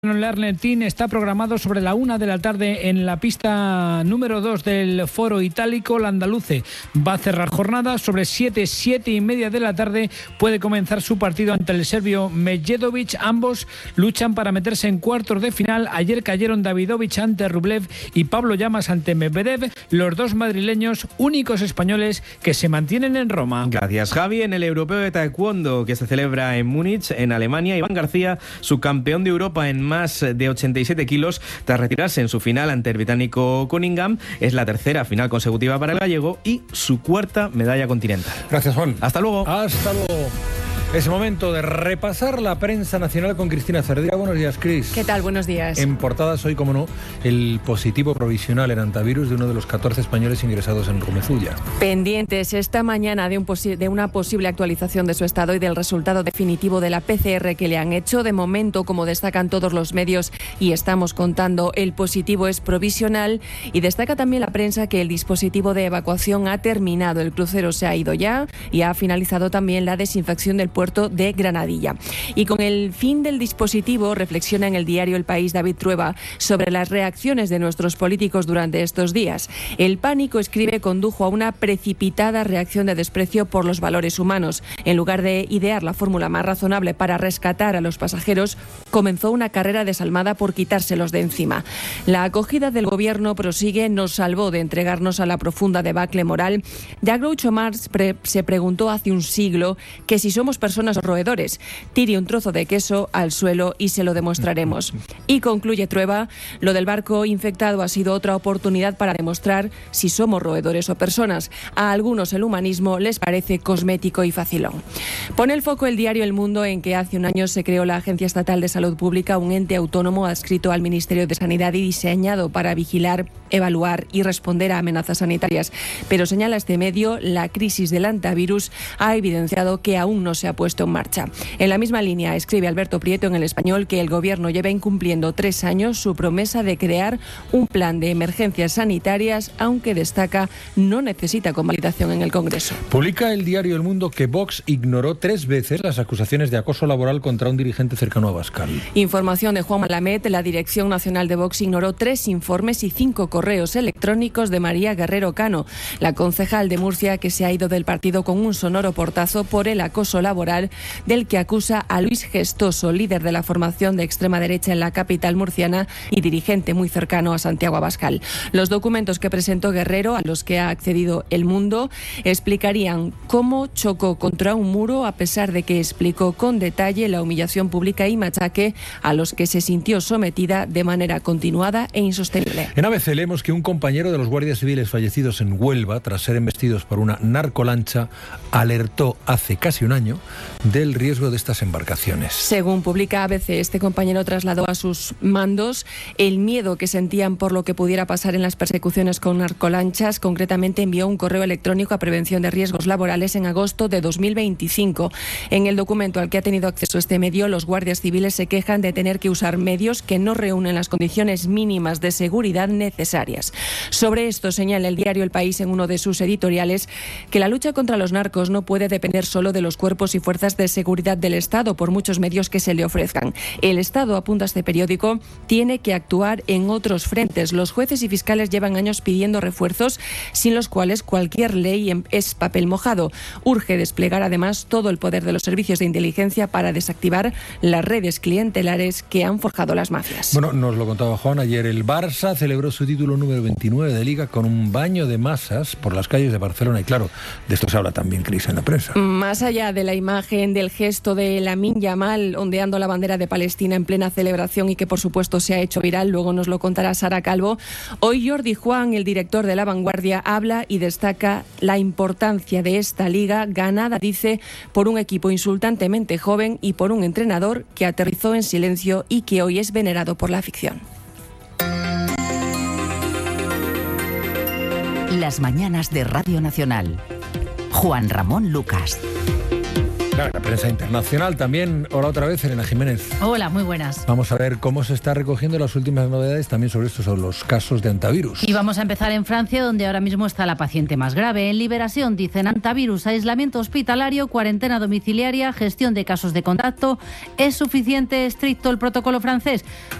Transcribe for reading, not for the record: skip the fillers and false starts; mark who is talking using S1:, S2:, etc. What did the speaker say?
S1: Lernetín está programado sobre la 1 de la tarde en la pista número 2 del Foro Itálico. La Andaluce va a cerrar jornada. Sobre 7:30 de la tarde puede comenzar su partido ante el serbio Medjedovic. Ambos luchan para meterse en cuartos de final. Ayer cayeron Davidovich ante Rublev y Pablo Llamas ante Medvedev, los dos madrileños únicos españoles que se mantienen en Roma.
S2: Gracias, Javi. En el Europeo de Taekwondo que se celebra en Múnich, en Alemania, Iván García, subcampeón de Europa en más de 87 kilos, tras retirarse en su final ante el británico Cunningham. Es la tercera final consecutiva para el gallego y su cuarta medalla continental.
S3: Gracias, Juan.
S2: Hasta luego.
S3: Hasta luego. Es momento de repasar la prensa nacional con Cristina Cerdira. Buenos días, Cris.
S4: ¿Qué tal? Buenos días.
S3: En portadas hoy, como no, el positivo provisional en antivirus de uno de los 14 españoles ingresados en Rumezulla.
S4: Pendientes esta mañana de una posible actualización de su estado y del resultado definitivo de la PCR que le han hecho. De momento, como destacan todos los medios y estamos contando, el positivo es provisional, y destaca también la prensa que el dispositivo de evacuación ha terminado. El crucero se ha ido ya y ha finalizado también la desinfección del puerto de Granadilla. Y con el fin del dispositivo, reflexiona en el diario El País David Trueba sobre las reacciones de nuestros políticos durante estos días. El pánico, escribe, condujo a una precipitada reacción de desprecio por los valores humanos. En lugar de idear la fórmula más razonable para rescatar a los pasajeros, comenzó una carrera desalmada por quitárselos de encima. La acogida del gobierno prosigue, nos salvó de entregarnos a la profunda debacle moral. Ya Groucho Marx se preguntó hace un siglo que si somos personas o roedores. Tire un trozo de queso al suelo y se lo demostraremos. Y concluye Trueba, lo del barco infectado ha sido otra oportunidad para demostrar si somos roedores o personas. A algunos el humanismo les parece cosmético y facilón. Pone el foco el diario El Mundo en que hace un año se creó la Agencia Estatal de Salud Pública, un ente autónomo adscrito al Ministerio de Sanidad y diseñado para vigilar, evaluar y responder a amenazas sanitarias. Pero señala este medio, la crisis del antivirus ha evidenciado que aún no se ha puesto en marcha. En la misma línea, escribe Alberto Prieto en El Español que el gobierno lleva incumpliendo 3 años su promesa de crear un plan de emergencias sanitarias, aunque destaca no necesita convalidación en el Congreso.
S3: Publica el diario El Mundo que Vox ignoró 3 veces las acusaciones de acoso laboral contra un dirigente cercano a Abascal.
S4: Información de Juan Malamed, la Dirección Nacional de Vox ignoró 3 informes y 5 correos electrónicos de María Guerrero Cano, la concejal de Murcia que se ha ido del partido con un sonoro portazo por el acoso laboral del que acusa a Luis Gestoso, líder de la formación de extrema derecha en la capital murciana y dirigente muy cercano a Santiago Abascal. Los documentos que presentó Guerrero, a los que ha accedido El Mundo, explicarían cómo chocó contra un muro a pesar de que explicó con detalle la humillación pública y machaque a los que se sintió sometida de manera continuada e insostenible.
S3: En ABC leemos que un compañero de los guardias civiles fallecidos en Huelva, tras ser embestidos por una narcolancha, alertó hace casi un año del riesgo de estas embarcaciones.
S4: Según publica ABC, este compañero trasladó a sus mandos el miedo que sentían por lo que pudiera pasar en las persecuciones con narcolanchas. Concretamente envió un correo electrónico a Prevención de Riesgos Laborales en agosto de 2025. En el documento al que ha tenido acceso este medio, los guardias civiles se quejan de tener que usar medios que no reúnen las condiciones mínimas de seguridad necesarias. Sobre esto señala el diario El País en uno de sus editoriales que la lucha contra los narcos no puede depender solo de los cuerpos y fuerzas de seguridad del Estado, por muchos medios que se le ofrezcan. El Estado, apunta este periódico, tiene que actuar en otros frentes. Los jueces y fiscales llevan años pidiendo refuerzos, sin los cuales cualquier ley es papel mojado. Urge desplegar además todo el poder de los servicios de inteligencia para desactivar las redes clientelares que han forjado las mafias.
S3: Bueno, nos lo contaba Juan, ayer el Barça celebró su título número 29 de Liga con un baño de masas por las calles de Barcelona, y claro, de esto se habla también, Cris, en la prensa.
S4: Más allá de la imagen del gesto de Lamine Yamal ondeando la bandera de Palestina en plena celebración y que por supuesto se ha hecho viral, luego nos lo contará Sara Calvo, hoy Jordi Juan, el director de La Vanguardia, habla y destaca la importancia de esta liga ganada, dice, por un equipo insultantemente joven y por un entrenador que aterrizó en silencio y que hoy es venerado por la afición.
S5: Las mañanas de Radio Nacional. Juan Ramón Lucas.
S3: Claro, la prensa internacional también. Hola otra vez, Elena Jiménez.
S5: Hola, muy buenas.
S3: Vamos a ver cómo se está recogiendo las últimas novedades también sobre estos son los casos de antivirus.
S5: Y vamos a empezar en Francia, donde ahora mismo está la paciente más grave. En Liberación dicen antivirus, aislamiento hospitalario, cuarentena domiciliaria, gestión de casos de contacto. ¿Es suficiente estricto el protocolo francés?